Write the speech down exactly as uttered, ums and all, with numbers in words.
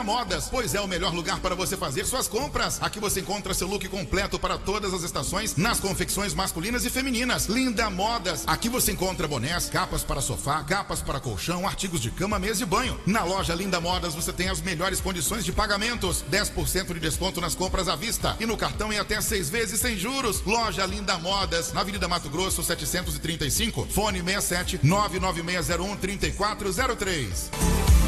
Modas, pois é o melhor lugar para você fazer suas compras. Aqui você encontra seu look completo para todas as estações nas confecções masculinas e femininas. Linda Modas, aqui você encontra bonés, capas para sofá, capas para colchão, artigos de cama, mesa e banho. Na loja Linda Modas você tem as melhores condições de pagamentos, dez por cento de desconto nas compras à vista e no cartão em até seis vezes sem juros. Loja Linda Modas, na Avenida Mato Grosso setecentos e trinta e cinco, fone seis sete nove nove seis zero um três quatro zero três.